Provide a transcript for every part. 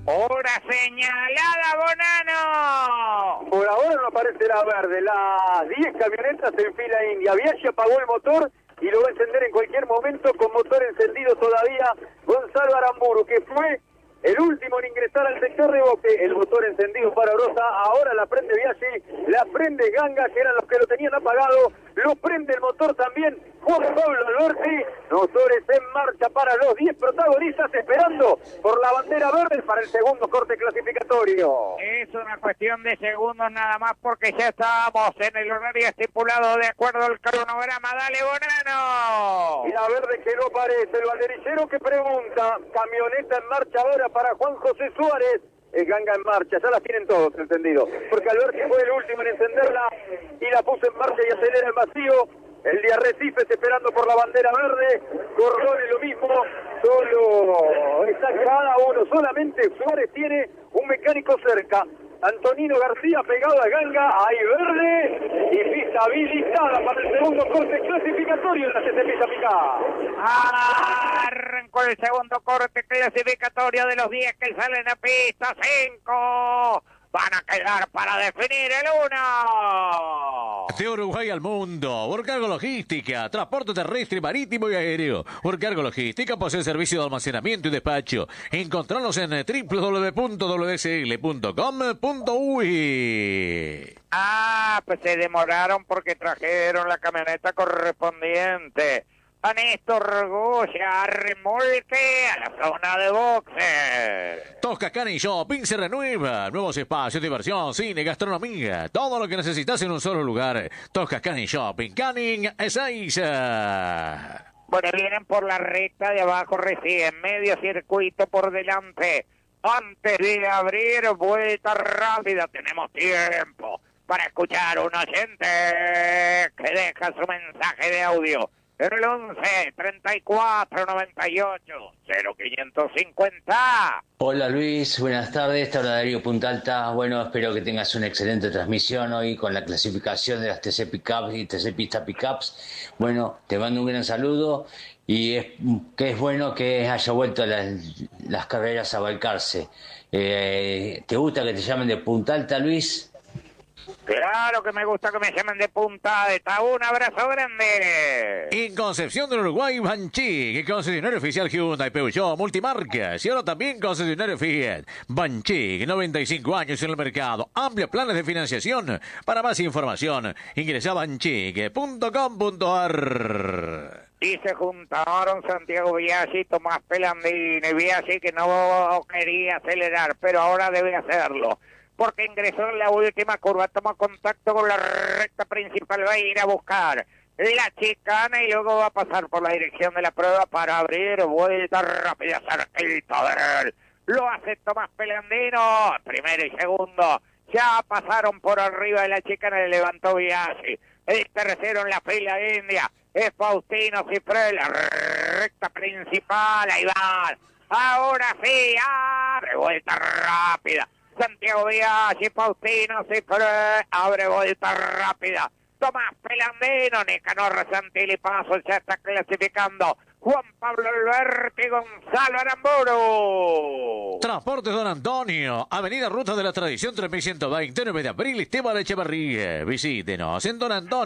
Hora señalada, Bonano. Por ahora no aparece la verde. Las 10 camionetas en fila india. Biaggi apagó el motor y lo va a encender en cualquier momento con motor encendido todavía Gonzalo Aramburu, que fue el último en ingresar al sector de boque. El motor encendido para Orosa, ahora la prende Biaggi, la prende Ganga, que eran los que lo tenían apagado, lo prende el motor también Juan Pablo Alberti. Motores en marcha para los 10 protagonistas, esperando por la bandera verde para el segundo corte clasificatorio. Es una cuestión de segundos nada más, porque ya estábamos en el horario estipulado de acuerdo al cronograma. Dale, Bonano. Y la verde que no aparece, el banderillero que pregunta, camioneta en marcha ahora para Juan José Suárez. Es Ganga en marcha, ya las tienen todos encendido, porque Alberti fue el último en encenderla y la puso en marcha y acelera el vacío. El de Arrecifes esperando por la bandera verde, Cordone lo mismo, solo está cada uno, solamente Suárez tiene un mecánico cerca. Antonino García pegado a Ganga, ahí verde, y pista habilitada para el segundo corte clasificatorio en la CCP Chapicá. Arrancó el segundo corte clasificatorio de los 10 que salen a pista. 5 van a quedar para definir el 1. De Uruguay al mundo, Urcargo Logística, transporte terrestre, marítimo y aéreo. Urcargo Logística posee servicio de almacenamiento y despacho. Encontranos en www.wsl.com.uy. Pues se demoraron porque trajeron la camioneta correspondiente a Néstor Goya, a remolque a la zona de boxes. Tosca Canning Shopping se renueva. Nuevos espacios, diversión, cine, gastronomía. Todo lo que necesitas en un solo lugar. Tosca Canning Shopping, Canning Ezeiza. Bueno, vienen por la recta de abajo recién, medio circuito por delante. Antes de abrir vuelta rápida, tenemos tiempo para escuchar a un oyente que deja su mensaje de audio en el 11 34 98 0550. Hola Luis, buenas tardes, te habla Darío Punta Alta. Bueno, espero que tengas una excelente transmisión hoy con la clasificación de las TC Pickups y TC Pista Pickups. Bueno, te mando un gran saludo y es bueno que haya vuelto las carreras a Balcarce. ¿Te gusta que te llamen de Punta Alta, Luis? Claro que me gusta que me llamen de Punta Alta. Un abrazo grande. En Concepción del Uruguay, Banchik, concesionario oficial Hyundai, Peugeot, multimarcas y ahora también concesionario Fiat. Banchik, 95 años en el mercado, amplios planes de financiación. Para más información, ingresa a banchik.com.ar. Y se juntaron Santiago Biaggi y Tomás Pelandini. Biaggi que no quería acelerar, pero ahora debe hacerlo, porque ingresó en la última curva, tomó contacto con la recta principal, va a ir a buscar la chicana y luego va a pasar por la dirección de la prueba para abrir vuelta rápida cerquita de él. Lo hace Tomás Pelandino, primero y segundo, ya pasaron por arriba de la chicana, le levantó Biaggi. El tercero en la fila india es Faustino Cifré, la recta principal, ahí va. Ahora sí, abre vuelta rápida. Santiago Biaggi, Faustino Cifré, abre vuelta rápida. Tomás Pelandino, Nicanor Santilli Paso, ya está clasificando. Juan Pablo Alberti, Gonzalo Aramburu. Transportes Don Antonio, Avenida Ruta de la Tradición 3120, 9 de abril, Esteban Echeverría. Visítenos en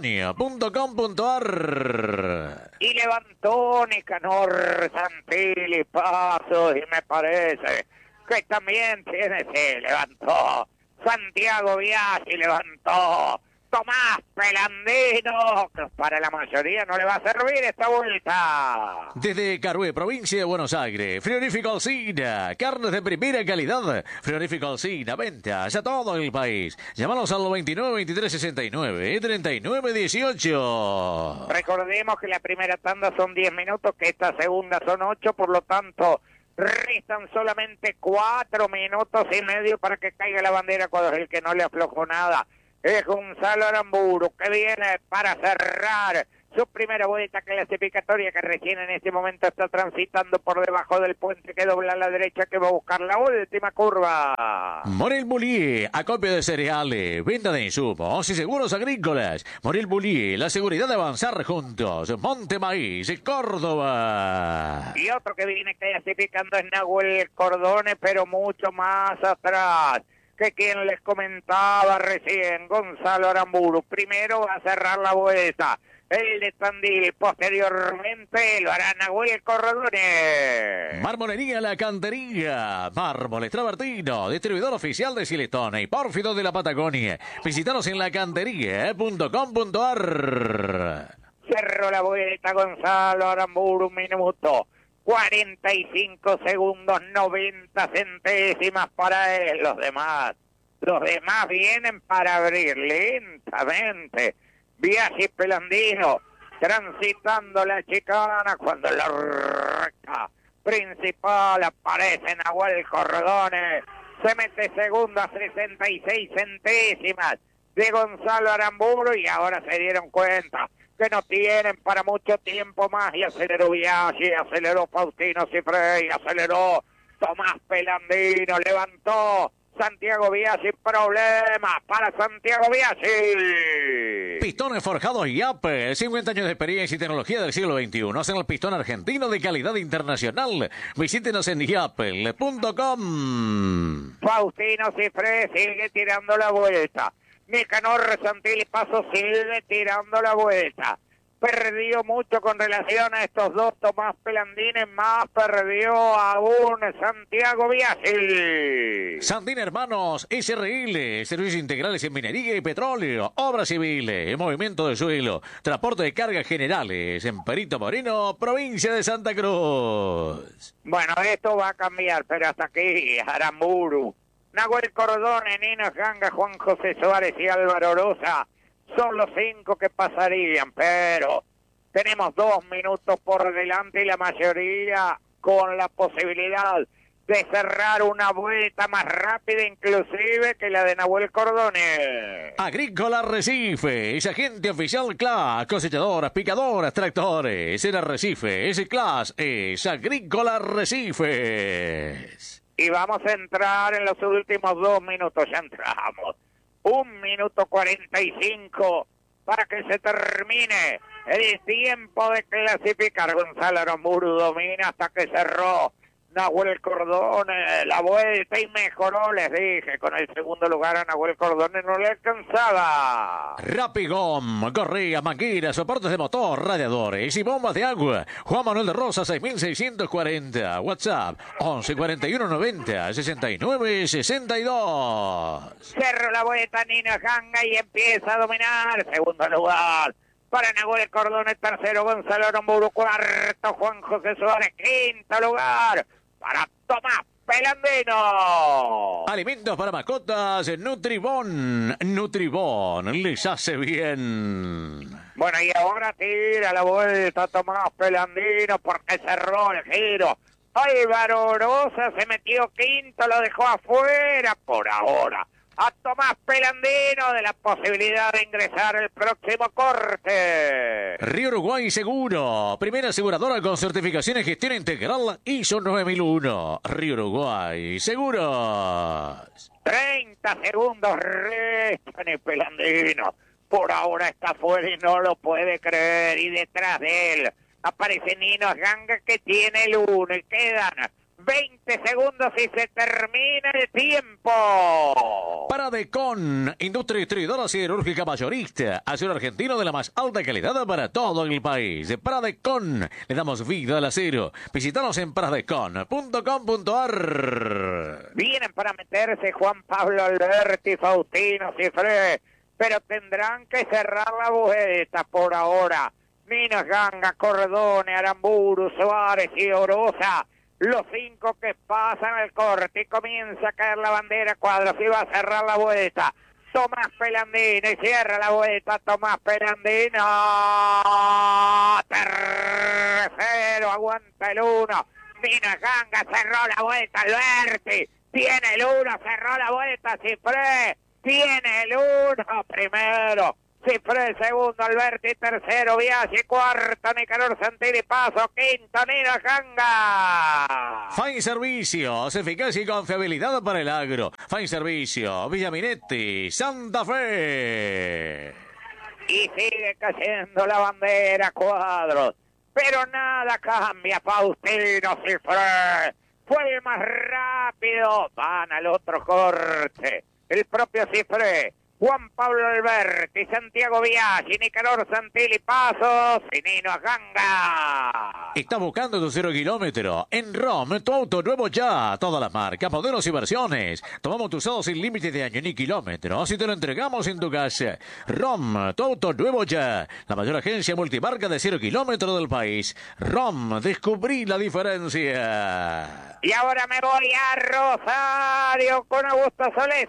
donantonio.com.ar. Y levantó Nicanor Santilli Paso, y me parece que también se levantó Santiago Biaggi, levantó Tomás Pelandino, que para la mayoría no le va a servir esta vuelta. Desde Carué, provincia de Buenos Aires, Frigorífico Alsina, carnes de primera calidad. Frigorífico Alsina, ventas a todo el país. Llámanos al 29 23 69 39 18. Recordemos que la primera tanda son 10 minutos, que esta segunda son 8, por lo tanto restan solamente 4 minutos y medio para que caiga la bandera. Cuando el que no le aflojó nada es Gonzalo Aramburu, que viene para cerrar su primera vuelta clasificatoria, que recién en este momento está transitando por debajo del puente que dobla a la derecha, que va a buscar la última curva. Morel Bullier, acopio de cereales, venta de insumos y seguros agrícolas. Morel Bullier, la seguridad de avanzar juntos. Monte Maíz, Córdoba. Y otro que viene clasificando es Nahuel Cordone, pero mucho más atrás que quien les comentaba recién, Gonzalo Aramburu. Primero va a cerrar la vuelta el de Tandil, posteriormente lo hará Nahuel Cordone. Marmolería La Cantería, Mármoles Travertino, distribuidor oficial de Siletón y Pórfido de la Patagonia. Visítanos en lacantería.com.ar. Cerró la vuelta Gonzalo Aramburu, 1 minuto 45 segundos 90 centésimas para él. Los demás vienen para abrir lentamente. Biaggi Pelandino transitando la chicana, cuando la recta principal aparece Nahuel Cordone. Se mete segundo a 66 centésimas de Gonzalo Aramburu, y ahora se dieron cuenta que no tienen para mucho tiempo más, y aceleró Biaggi, aceleró Faustino Cifré, aceleró Tomás Pelandino, levantó Santiago Biaggi. Problema para Santiago Biaggi. Pistones forjados YAPE, 50 años de experiencia y tecnología del siglo XXI. Hacen el pistón argentino de calidad internacional. Visítenos en yapel.com. Faustino Cifré sigue tirando la vuelta. Nicanor Santilli Paso sigue tirando la vuelta. Perdió mucho con relación a estos dos Tomás Pelandines, más perdió aún Santiago Biaggi. Sandín Hermanos, SRL, servicios integrales en minería y petróleo, obras civiles, movimiento de suelo, transporte de cargas generales, en Perito Moreno, provincia de Santa Cruz. Bueno, esto va a cambiar, pero hasta aquí, Aramburu, Nahuel Cordone, Nino Ganga, Juan José Suárez y Álvaro Oroza son los 5 que pasarían, pero tenemos 2 minutos por delante y la mayoría con la posibilidad de cerrar una vuelta más rápida inclusive que la de Nahuel Cordone. Agrícola Recife, es agente oficial CLAS, cosechadoras, picadoras, tractores, en Arrecife, es CLAS, es Agrícola Recifes. Y vamos a entrar en los últimos 2 minutos, ya entramos. 1 minuto 45 para que se termine el tiempo de clasificar. Gonzalo Aramburu domina hasta que cerró Nahuel Cordone la vuelta y mejoró, les dije, con el segundo lugar a Nahuel Cordone no le alcanzaba. Rapigom, correas, mangueras, soportes de motor, radiadores y bombas de agua. Juan Manuel de Rosa, 6640. WhatsApp, 11 41 90 69 62. Cerró la vuelta Nino Ganga y empieza a dominar. Segundo lugar para Nahuel Cordone, tercero Gonzalo Aramburu, cuarto Juan José Suárez, quinto lugar para Tomás Pelandino. Alimentos para mascotas, Nutribón. Nutribón, les hace bien. Bueno, y ahora tira la vuelta Tomás Pelandino porque cerró el giro. Álvaro Oroza se metió quinto, lo dejó afuera por ahora a Tomás Pelandino de la posibilidad de ingresar el próximo corte. Río Uruguay Seguro, primera aseguradora con certificación en gestión integral ISO 9001. Río Uruguay Seguros. 30 segundos restan y Pelandino por ahora está fuera y no lo puede creer, y detrás de él aparece Nino Ganga que tiene el 1 y quedan 20 segundos y se termina el tiempo. Paradecon, industria distribuidora siderúrgica mayorista, acero argentino de la más alta calidad para todo el país. Paradecon, le damos vida al acero. Visítanos en paradecon.com.ar. Vienen para meterse Juan Pablo Alberti, Faustino Cifré, pero tendrán que cerrar la vuelta por ahora. Nino Ganga, Cordone, Aramburu, Suárez y Oroza, los 5 que pasan el corte, y comienza a caer la bandera cuadros y va a cerrar la vuelta Tomás Pelandino, y cierra la vuelta Tomás Pelandino. Tercero, aguanta el 1. Nino Ganga cerró la vuelta, Alberti tiene el 1, cerró la vuelta Cifré, tiene el 1 primero. Cifre segundo, Alberti tercero, Biaggi cuarto, Nicanor Santilli paso, quinto, Nino Ganga. Fine Servicios, eficacia y confiabilidad para el agro. Fine Servicio, Villaminetti, Santa Fe. Y sigue cayendo la bandera, Cuadros. Pero nada cambia, Faustino Cifre. Fue el más rápido. Van al otro corte. El propio Cifre. Juan Pablo Alberti, Santiago Biaggi, Nicanor Santilli Pasos y Nino Ganga. Estás buscando tu 0 kilómetro. En ROM, tu auto nuevo ya. Todas las marcas, modelos y versiones. Tomamos tu usado sin límite de año ni kilómetros y te lo entregamos en tu casa. ROM, tu auto nuevo ya. La mayor agencia multimarca de 0 kilómetros del país. ROM, descubrí la diferencia. Y ahora me voy a Rosario con Augusto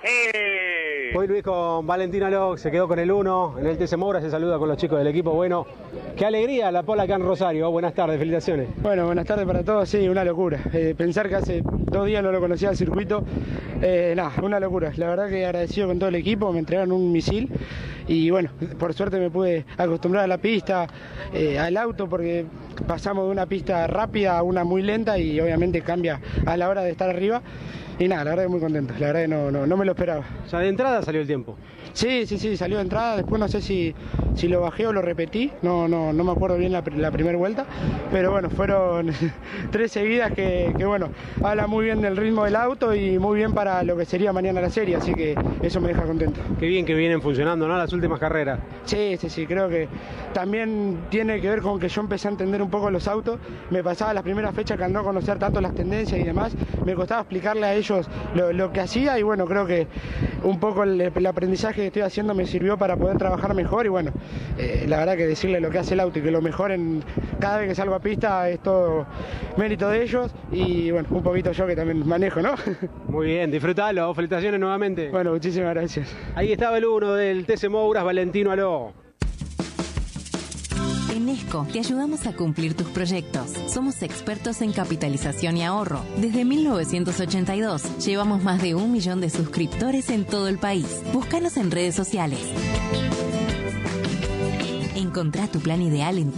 Solesi. Hoy Luis con Valentino Aló, se quedó con el 1 en el TC Moura, se saluda con los chicos del equipo. Bueno, qué alegría la pola acá en Rosario. Buenas tardes, felicitaciones. Bueno, buenas tardes para todos, sí, una locura. Pensar que hace 2 días no lo conocía el circuito, una locura. La verdad que agradecido con todo el equipo, me entregaron un misil y bueno, por suerte me pude acostumbrar a la pista, al auto, porque pasamos de una pista rápida a una muy lenta y obviamente cambia a la hora de estar arriba. Y nada, la verdad que muy contento, la verdad que no me lo esperaba. O sea, de entrada salió el tiempo. Sí, salió de entrada, después no sé si lo bajé o lo repetí, no me acuerdo bien la primera vuelta, pero bueno, fueron 3 seguidas que bueno, habla muy bien del ritmo del auto y muy bien para lo que sería mañana la serie, así que eso me deja contento. Qué bien que vienen funcionando, ¿no? Las últimas carreras. Sí, creo que también tiene que ver con que yo empecé a entender un poco los autos, me pasaba las primeras fechas que al no conocer tanto las tendencias y demás, me costaba explicarle a ellos lo que hacía y bueno, creo que un poco el aprendizaje que estoy haciendo me sirvió para poder trabajar mejor y bueno, la verdad que decirle lo que hace el auto y que lo mejoren cada vez que salgo a pista es todo mérito de ellos y bueno, un poquito yo que también manejo, ¿no? Muy bien, disfrutalo, felicitaciones nuevamente. Bueno, muchísimas gracias. Ahí estaba el 1 del TC Mouras, Valentino Aló. En Esco te ayudamos a cumplir tus proyectos. Somos expertos en capitalización y ahorro. Desde 1982 llevamos más de 1 millón de suscriptores en todo el país. Búscanos en redes sociales. Encontrá tu plan ideal en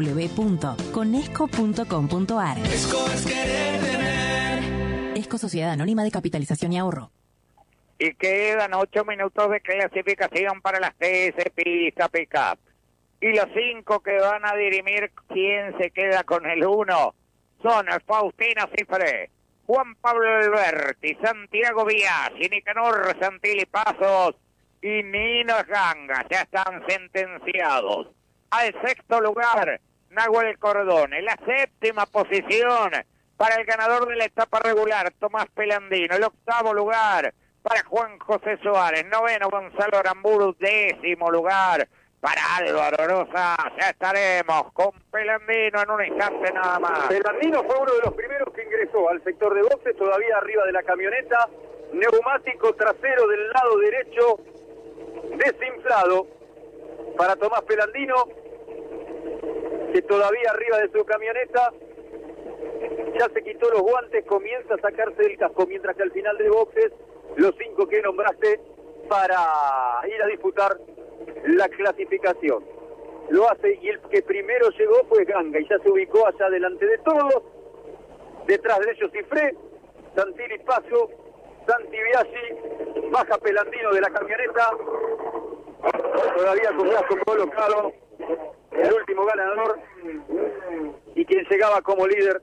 www.conesco.com.ar. Esco es querer tener. Esco Sociedad Anónima de Capitalización y Ahorro. Y quedan 8 minutos de clasificación para las TC Pista Pickup. Y los 5 que van a dirimir quién se queda con el 1 son Faustino Cifre, Juan Pablo Alberti, Santiago Biaggi, Nicanor Santilli Pasos y Nino Ganga. Ya están sentenciados. Al 6º lugar, Nahuel Cordone. La 7ª posición para el ganador de la etapa regular, Tomás Pelandino. El 8º lugar para Juan José Suárez. 9º, Gonzalo Aramburu. 10º lugar para Álvaro Rosa. Ya estaremos con Pelandino en un instante nada más. Pelandino fue uno de los primeros que ingresó al sector de boxes, todavía arriba de la camioneta, neumático trasero del lado derecho desinflado para Tomás Pelandino, que todavía arriba de su camioneta ya se quitó los guantes, comienza a sacarse del casco, mientras que al final de boxes los 5 que nombraste para ir a disputar la clasificación. Lo hace y el que primero llegó fue Ganga y ya se ubicó allá delante de todos. Detrás de ellos Cifre, Santilli Paso, Santi Biaggi, baja Pelandino de la camioneta, todavía con brazo colocado, el último ganador y quien llegaba como líder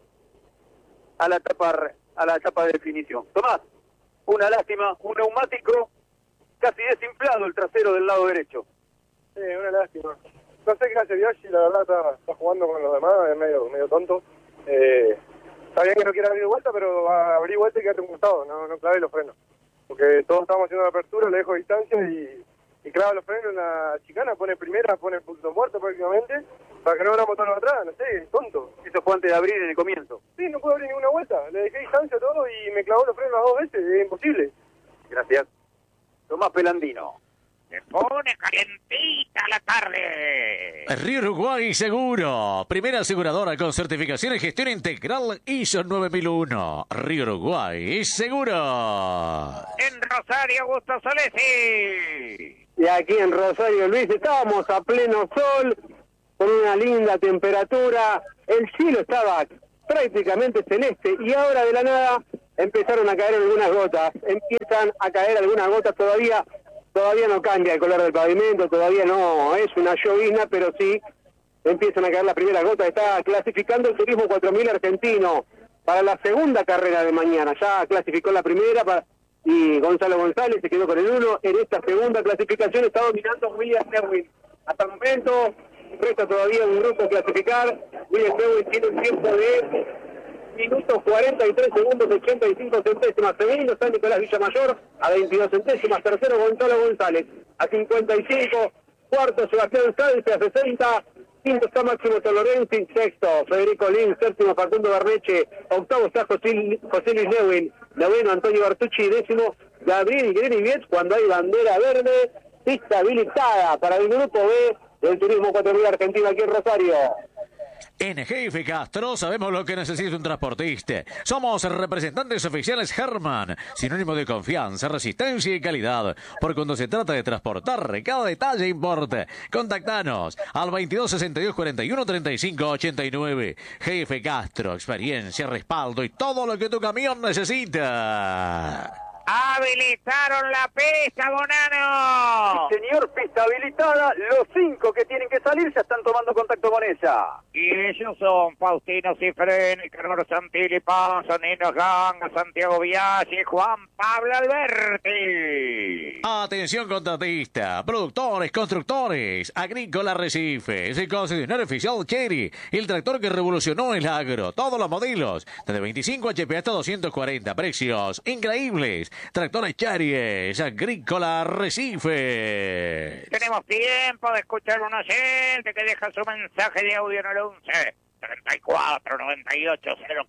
a la etapa de definición. Tomás, una lástima, un neumático casi desinflado el trasero del lado derecho. Sí, una lástima. No sé qué hace Biaggi, la verdad está jugando con los demás, es medio tonto. Está bien que no quiera abrir vuelta, pero abrí vuelta y quédate un costado, no clave los frenos. Porque todos estamos haciendo la apertura, le dejo distancia y clava los frenos en la chicana, pone primera, pone el punto muerto prácticamente, para que no abra motor atrás, no sé, es tonto. Eso fue antes de abrir en el comienzo. Sí, no puedo abrir ninguna vuelta, le dejé distancia a todo y me clavó los frenos las 2 veces, es imposible. Gracias. Tomás Pelandino. Se pone calentita la tarde. Río Uruguay Seguro, primera aseguradora con certificación en gestión integral ISO 9001. Río Uruguay Seguro. En Rosario, Augusto Solesi. Y Y aquí en Rosario, Luis, estábamos a pleno sol, con una linda temperatura, el cielo estaba prácticamente celeste y ahora de la nada empezaron a caer algunas gotas, todavía no cambia el color del pavimento, todavía no es una llovizna, pero sí empiezan a caer las primeras gotas. Está clasificando el Turismo 4000 argentino para la segunda carrera de mañana, ya clasificó la primera y Gonzalo González se quedó con el 1, en esta segunda clasificación está dominando William Lewin. Hasta el momento resta todavía un grupo a clasificar. William Lewin tiene un tiempo de minutos 43 segundos 85 centésimas. Segundo está Nicolás Villamayor a 22 centésimas. Tercero Gonzalo González a 55. Cuarto Sebastián Sáenz a 60. Quinto está Máximo Tolorenzi. Sexto Federico Lins. Séptimo Facundo Barneche. Octavo está José Luis Lewin. Noveno Antonio Bertucci. Décimo Gabriel Greniviet. Cuando hay bandera verde, pista habilitada para el grupo B del Turismo 4000 argentino aquí en Rosario. En GF Castro sabemos lo que necesita un transportista. Somos representantes oficiales Herman, sinónimo de confianza, resistencia y calidad. Por cuando se trata de transportar, cada detalle importa. Contactanos al 22 62 41 35 89. GF Castro, experiencia, respaldo y todo lo que tu camión necesita. ¡Habilitaron la pista, Bonano! Sí, señor, pista habilitada. Los 5 que tienen que salir ya están tomando contacto con ella. Y ellos son Faustino Cifrén, Carlos Santilli Paso, Nino Ganga, Santiago Biaggi, Juan Pablo Alberti. Atención contratista, productores, constructores, Agrícola Recifes, el concesionario oficial Cherry, el tractor que revolucionó el agro, todos los modelos, desde 25 HP hasta 240, precios increíbles. Tractores Cherry, Agrícola Recife. Tenemos tiempo de escuchar un oyente que deja su mensaje de audio en el 11 34 98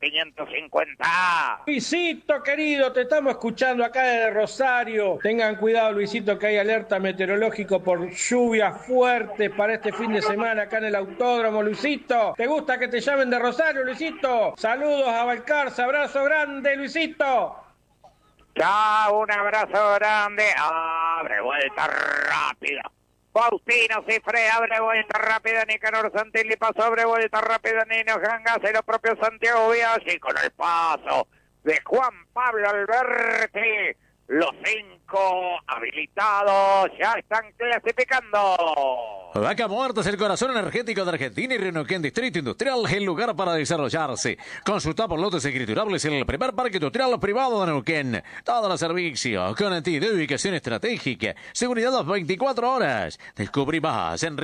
0550. Luisito querido, te estamos escuchando acá desde Rosario. Tengan cuidado, Luisito, que hay alerta meteorológico por lluvia fuerte para este fin de semana acá en el autódromo. Luisito, ¿te gusta que te llamen de Rosario, Luisito? Saludos a Balcarce, abrazo grande, Luisito. Chao, un abrazo grande. Abre vuelta rápida. Faustino Cifré abre vuelta rápida. Nicanor Santilli pasó, abre vuelta rápida. Nino Ganga hace lo propio Santiago Biaggi con el paso de Juan Pablo Alberti. Los 5 habilitados ya están clasificando. Vaca Muerta es el corazón energético de Argentina y Renoquén Distrito Industrial, el lugar para desarrollarse. Consulta por lotes escriturables en el primer parque industrial privado de Neuquén. Todos los servicios, conectividad y ubicación estratégica, seguridad las 24 horas. Descubrí más en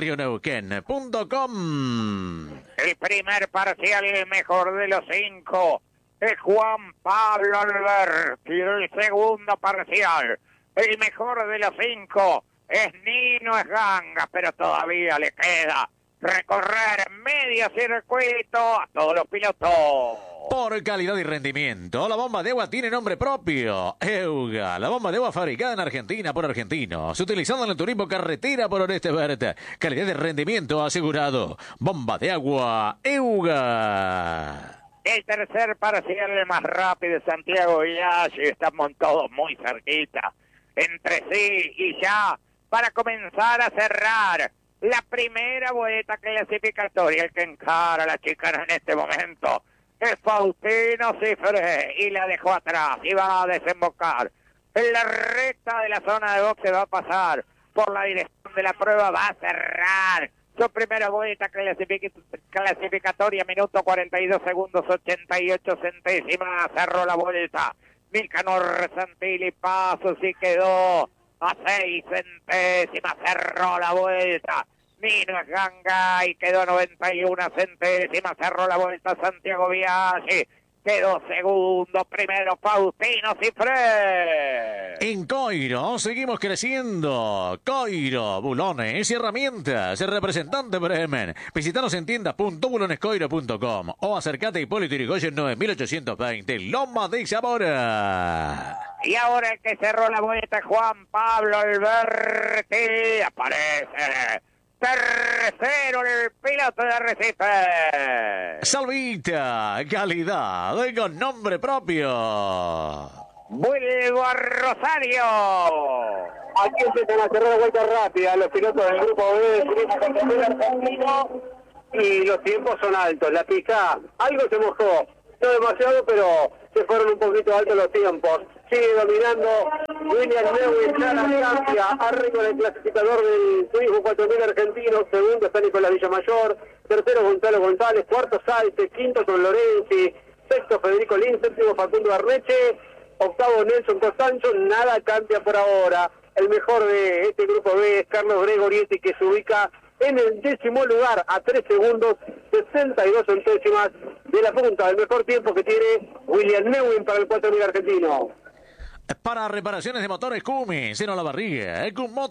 rioneuquén.com. El primer parcial y el mejor de los 5 es Juan Pablo Alberti. El segundo parcial, el mejor de los 5 es Nino Ganga, pero todavía le queda recorrer medio circuito a todos los pilotos. Por calidad y rendimiento, la bomba de agua tiene nombre propio. Euga, la bomba de agua fabricada en Argentina por argentinos, utilizada en el turismo carretera por Orestes Berta. Calidad de rendimiento asegurado. Bomba de agua Euga. El tercer parcial, el más rápido, de Santiago Biaggi. Estamos todos muy cerquita entre sí y ya para comenzar a cerrar la primera vuelta clasificatoria. El que encara a la chicana en este momento es Faustino Cifré y la dejó atrás y va a desembocar en la recta de la zona de boxe. Va a pasar por la dirección de la prueba, va a cerrar su primera vuelta clasificatoria, minuto 42 segundos 88 centésimas, cerró la vuelta. Nicanor Santilli Paso y quedó a 6 centésimas, cerró la vuelta. Nino Ganga y quedó 91 centésimas, cerró la vuelta. Santiago Biaggi quedó segundo, primero Faustino Cifré. En Coiro seguimos creciendo. Coiro, bulones y herramientas. El representante Bremen. Visítanos en tienda.bulonescoiro.com o acércate a Hipólito Yrigoyen 9820, Loma de Zamora. Y ahora el que cerró la vuelta, Juan Pablo Alberti, aparece tercero el piloto de Recife. Salvita, calidad con nombre propio. Vuelvo a Rosario. Aquí empiezan a cerrar vueltas rápidas los pilotos del grupo B del turismo control argentino y los tiempos son altos. La pista algo se mojó, no demasiado, pero se fueron un poquito altos los tiempos. Sigue dominando William Neuwin, ya la cambia, arriba del clasificador del turismo 4000 argentino. Segundo está Nicolás Villamayor, tercero Gonzalo González, cuarto Salte, quinto Don Lorenzi, sexto Federico Lin, séptimo Facundo Arneche, octavo Nelson Costanzo. Nada cambia por ahora. El mejor de este grupo B es Carlos Gregorietti, que se ubica en el 10º lugar a 3 segundos, 62 centésimas de la punta. El mejor tiempo que tiene William Neuwin para el 4000 argentino. Para reparaciones de motores Cummins, en Olavarría, Ecum